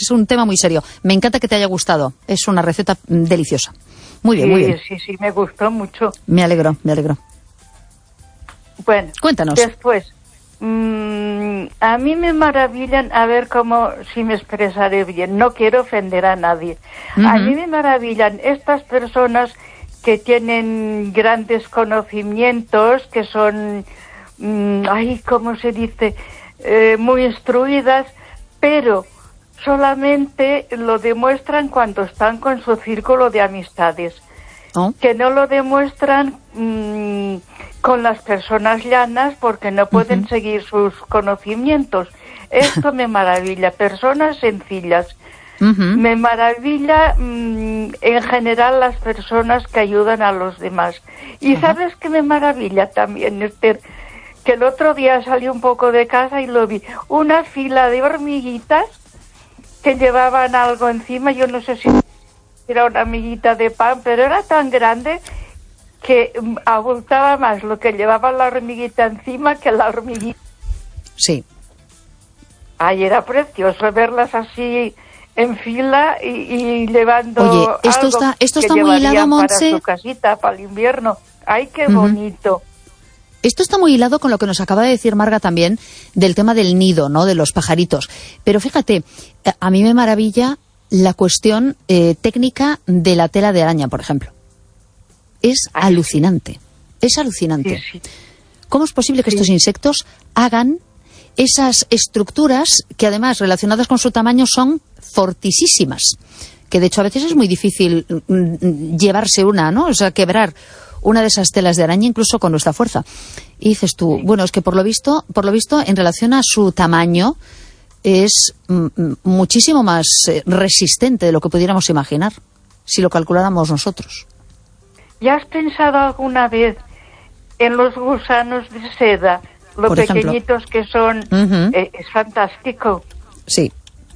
es un tema muy serio. Me encanta que te haya gustado. Es una receta deliciosa. Muy bien, muy bien. Sí, me gustó mucho. Me alegro. Bueno, cuéntanos. Después, a mí me maravillan, a ver si me expresaré bien, no quiero ofender a nadie. A mí me maravillan estas personas que tienen grandes conocimientos, que son, ¿cómo se dice? Muy instruidas, pero solamente lo demuestran cuando están con su círculo de amistades, que no lo demuestran con las personas llanas porque no pueden seguir sus conocimientos. Esto me maravilla, personas sencillas. Me maravilla en general las personas que ayudan a los demás. Y ¿sabes qué me maravilla también, Esther? Que el otro día salí un poco de casa y lo vi, una fila de hormiguitas que llevaban algo encima, yo no sé si era una amiguita de pan, pero era tan grande que abultaba más lo que llevaba la hormiguita encima que la hormiguita. Sí. Ay, era precioso verlas así en fila y llevando. Oye, esto está muy hilado, Montse, para su casita, para el invierno. Ay, qué bonito. Esto está muy hilado con lo que nos acaba de decir Marga también del tema del nido, ¿no? De los pajaritos. Pero fíjate, a mí me maravilla la cuestión técnica de la tela de araña, por ejemplo. Es alucinante. Es alucinante. Sí. ¿Cómo es posible que estos insectos hagan esas estructuras que además relacionadas con su tamaño son fortisísimas? Que de hecho a veces es muy difícil llevarse una, ¿no? O sea, quebrar una de esas telas de araña incluso con nuestra fuerza. Y dices tú, bueno, es que por lo visto, en relación a su tamaño, es muchísimo más resistente de lo que pudiéramos imaginar, si lo calculáramos nosotros. ¿Ya has pensado alguna vez en los gusanos de seda? Lo por pequeñitos ejemplo, que son, es fantástico. Sí.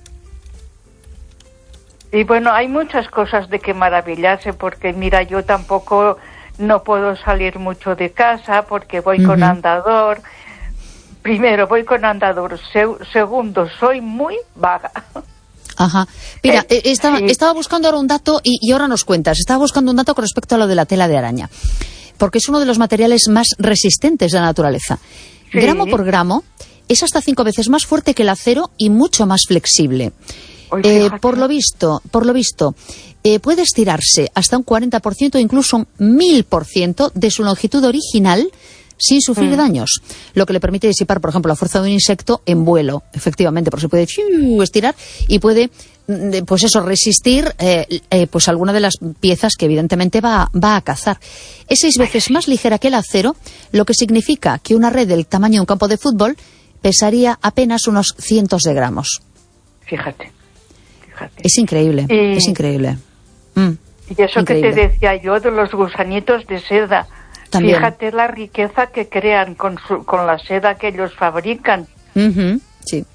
Y bueno, hay muchas cosas de que maravillarse, porque mira, yo tampoco no puedo salir mucho de casa porque voy con andador. Primero, voy con andador. Segundo, soy muy vaga. Ajá. Mira, estaba buscando ahora un dato y ahora nos cuentas. Estaba buscando un dato con respecto a lo de la tela de araña, porque es uno de los materiales más resistentes de la naturaleza. Sí. Gramo por gramo, es hasta 5 veces más fuerte que el acero y mucho más flexible. Por lo visto, puede estirarse hasta un 40% o incluso un 1000% de su longitud original sin sufrir daños, lo que le permite disipar, por ejemplo, la fuerza de un insecto en vuelo, efectivamente, porque se puede estirar y puede, pues eso, resistir pues alguna de las piezas que evidentemente va a cazar. Es 6 veces más ligera que el acero, lo que significa que una red del tamaño de un campo de fútbol pesaría apenas unos cientos de gramos. Fíjate. Es increíble, es increíble. Y eso increíble. Que te decía yo de los gusanitos de seda. También. Fíjate la riqueza que crean con la seda que ellos fabrican. Sí.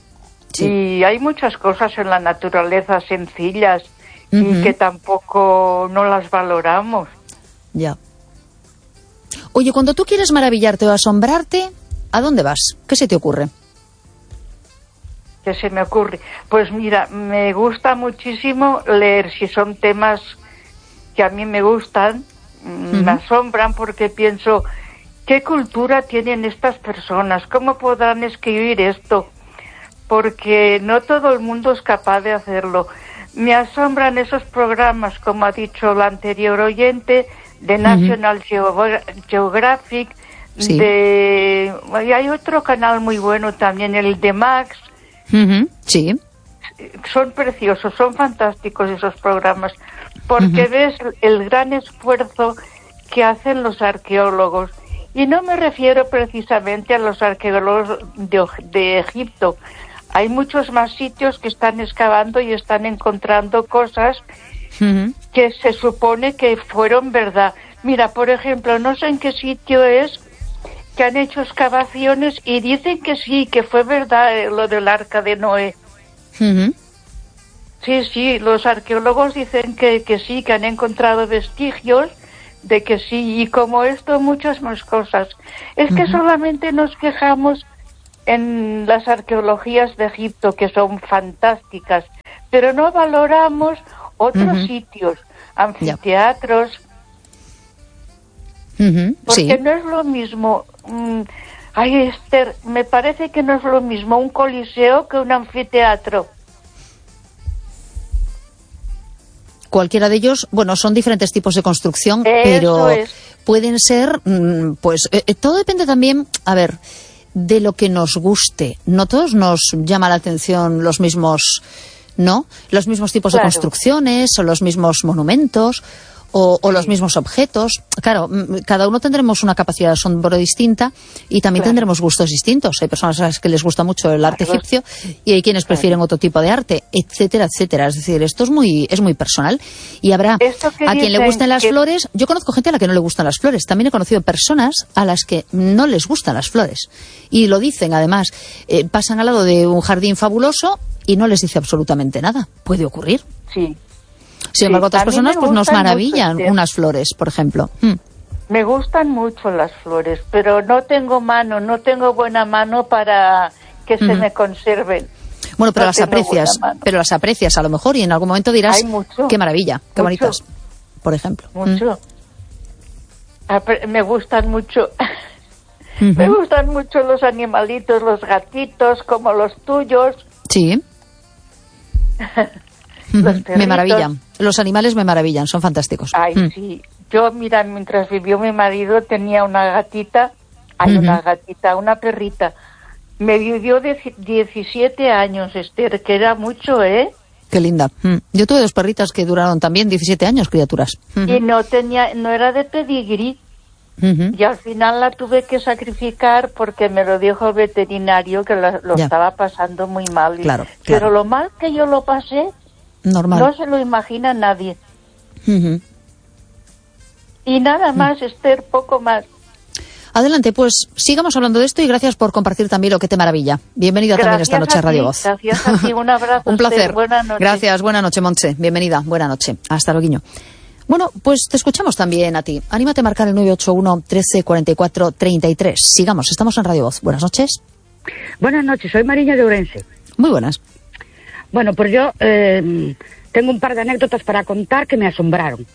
Y hay muchas cosas en la naturaleza sencillas y que tampoco no las valoramos. Ya. Oye, cuando tú quieres maravillarte o asombrarte, ¿a dónde vas? ¿Qué se te ocurre? ¿Qué se me ocurre? Pues mira, me gusta muchísimo leer, si son temas que a mí me gustan, me asombran porque pienso, ¿qué cultura tienen estas personas? ¿Cómo podrán escribir esto? Porque no todo el mundo es capaz de hacerlo. Me asombran esos programas, como ha dicho el anterior oyente, de National Geographic, sí. Y hay otro canal muy bueno también, el de Max. Sí. Son preciosos, son fantásticos esos programas, porque ves el gran esfuerzo que hacen los arqueólogos. Y no me refiero precisamente a los arqueólogos de Egipto. Hay muchos más sitios que están excavando y están encontrando cosas que se supone que fueron verdad. Mira, por ejemplo, no sé en qué sitio es que han hecho excavaciones y dicen que sí, que fue verdad lo del arca de Noé. Sí, los arqueólogos dicen que sí, que han encontrado vestigios de que sí, y como esto, muchas más cosas. Es que solamente nos quejamos en las arqueologías de Egipto, que son fantásticas, pero no valoramos otros sitios, anfiteatros, porque no es lo mismo. Ay, Esther, me parece que no es lo mismo un coliseo que un anfiteatro. Cualquiera de ellos, bueno, son diferentes tipos de construcción, pero pueden ser, pues, todo depende también, a ver, de lo que nos guste. No todos nos llama la atención los mismos, ¿no? Los mismos tipos de construcciones, o los mismos monumentos, o los mismos objetos. Claro, cada uno tendremos una capacidad de asombro distinta y también tendremos gustos distintos. Hay personas a las que les gusta mucho el arte egipcio y hay quienes prefieren otro tipo de arte, etcétera, etcétera. Es decir, esto es muy personal y habrá a quien le gusten las flores. Yo conozco gente a la que no le gustan las flores. También he conocido personas a las que no les gustan las flores y lo dicen además. Pasan al lado de un jardín fabuloso y no les dice absolutamente nada. Puede ocurrir. Sí. Sin embargo, otras personas pues nos maravillan unas flores, por ejemplo. Me gustan mucho las flores, pero no tengo buena mano para que se me conserven. Bueno, pero las aprecias a lo mejor y en algún momento dirás, qué maravilla, qué bonitas, por ejemplo. Mucho. Me gustan mucho. Me gustan mucho los animalitos, los gatitos, como los tuyos. Sí. Me maravillan. Los animales me maravillan, son fantásticos. Ay, sí. Yo, mira, mientras vivió mi marido tenía una gatita, una perrita. Me vivió 17 años, Esther, que era mucho, ¿eh? Qué linda. Yo tuve 2 perritas que duraron también 17 años, criaturas. Y no era de pedigrí. Y al final la tuve que sacrificar porque me lo dijo el veterinario que lo estaba pasando muy mal. Pero lo mal que yo lo pasé, normal. No se lo imagina nadie. Y nada más, Esther, poco más. Adelante, pues sigamos hablando de esto y gracias por compartir también lo que te maravilla. Bienvenida también esta noche a Radio Voz. Gracias a ti, un abrazo. Un placer. Buenas noches. Gracias, buena noche, Montse. Bienvenida, buena noche. Hasta luego. Bueno, pues te escuchamos también a ti. Anímate a marcar el 981 13 44 33. Sigamos, estamos en Radio Voz. Buenas noches. Buenas noches, soy Mariña de Ourense. Muy buenas. Bueno, pues yo tengo un par de anécdotas para contar que me asombraron.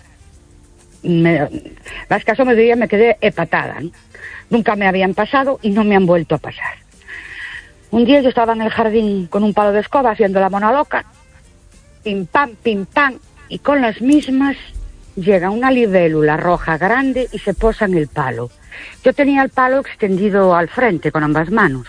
Las que ese día me quedé empatada, ¿no? Nunca me habían pasado y no me han vuelto a pasar. Un día yo estaba en el jardín con un palo de escoba haciendo la mona loca, pim pam, y con las mismas llega una libélula roja grande y se posa en el palo. Yo tenía el palo extendido al frente con ambas manos.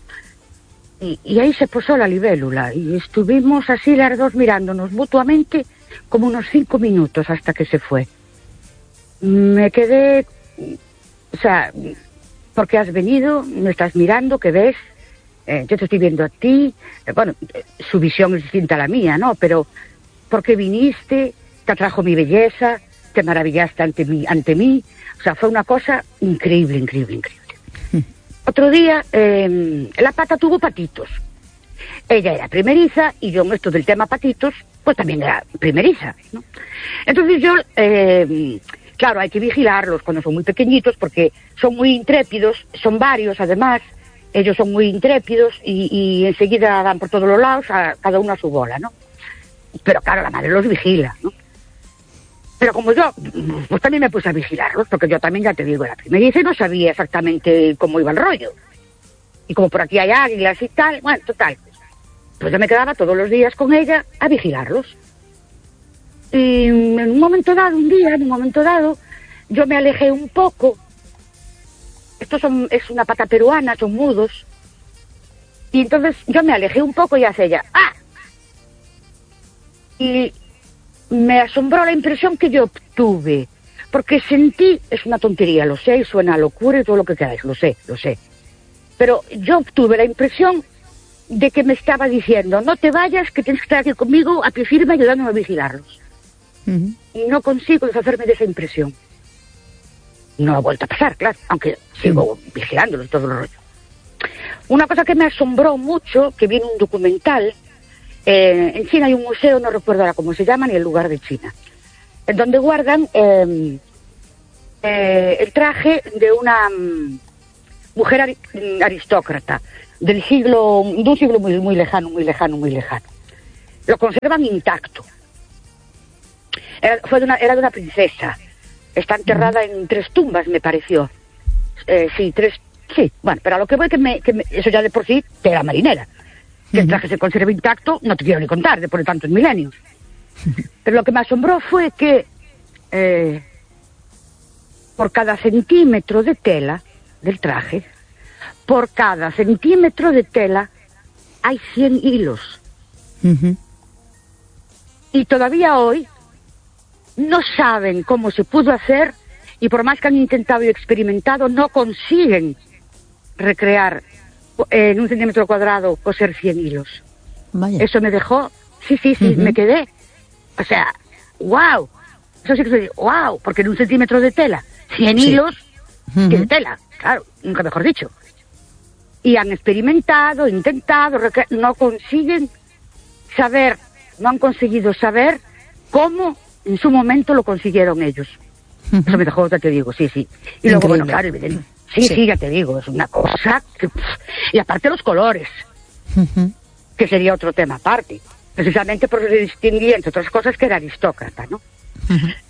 Y ahí se posó la libélula y estuvimos así las dos mirándonos mutuamente como unos 5 minutos hasta que se fue. Me quedé, o sea, ¿por qué has venido? ¿Me estás mirando? ¿Qué ves? Yo te estoy viendo a ti. Bueno, su visión es distinta a la mía, ¿no? Pero, ¿por qué viniste? ¿Te atrajo mi belleza? ¿Te maravillaste ante mí? O sea, fue una cosa increíble. Otro día, la pata tuvo patitos. Ella era primeriza y yo en esto del tema patitos, pues también era primeriza, ¿no? Entonces yo, claro, hay que vigilarlos cuando son muy pequeñitos porque son muy intrépidos, son varios además, ellos son muy intrépidos y enseguida van por todos los lados, cada uno a su bola, ¿no? Pero claro, la madre los vigila, ¿no? Pero como yo, pues también me puse a vigilarlos, porque yo también, ya te digo, era primeriza y no sabía exactamente cómo iba el rollo. Y como por aquí hay águilas y tal, bueno, total. Pues yo me quedaba todos los días con ella a vigilarlos. Y en un momento dado, yo me alejé un poco. Es una pata peruana, son mudos. Y entonces yo me alejé un poco y hace ella, ¡ah! Y me asombró la impresión que yo obtuve, porque sentí, es una tontería, lo sé, y suena a locura y todo lo que queráis, lo sé, pero yo obtuve la impresión de que me estaba diciendo, no te vayas, que tienes que estar aquí conmigo a pie firme ayudándome a vigilarlos. Y no consigo deshacerme de esa impresión. No ha vuelto a pasar, claro, aunque sigo vigilándolos y todo el rollo. Una cosa que me asombró mucho, que vi en un documental. En China hay un museo, no recuerdo ahora cómo se llama, ni el lugar de China, en donde guardan el traje de una mujer aristócrata de un siglo muy lejano. lo conservan intacto. Era de una princesa. Está enterrada en 3 tumbas, me pareció. Sí, 3. Sí, bueno, pero a lo que voy eso ya de por sí, tela marinera. Que el traje se conserve intacto, no te quiero ni contar, después de tantos milenios. Pero lo que me asombró fue que por cada centímetro de tela del traje, por cada centímetro de tela hay 100 hilos. Y todavía hoy no saben cómo se pudo hacer, y por más que han intentado y experimentado, no consiguen recrear en 1 centímetro cuadrado coser 100 hilos. Vaya. Eso me dejó, sí, me quedé. O sea, wow. Eso sí que soy, wow, porque en 1 centímetro de tela, 100 hilos, tiene tela, claro, nunca mejor dicho. Y han experimentado, intentado, no consiguen saber, no han conseguido saber cómo en su momento lo consiguieron ellos. Eso me dejó, ya te digo, sí. Y luego, bueno, claro, evidente. Sí, ya te digo, es una cosa que... Y aparte los colores, que sería otro tema aparte. Precisamente porque se distinguía, entre otras cosas, que era aristócrata, ¿no?